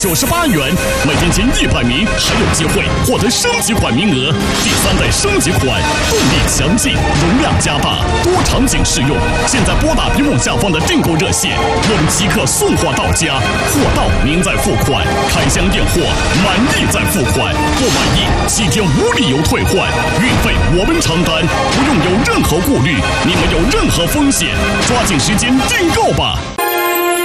98元，每天前100名还有机会获得升级款名额。第3代升级款，动力强劲，容量加大，多场景适用。现在拨打屏幕下方的订购热线，我们即刻送货到家，货到您再付款，开箱验货，满意再付款，不满意7天无理由退换，运费我们承担，不用有任何顾虑，你们有任何风险，抓紧时间订购吧。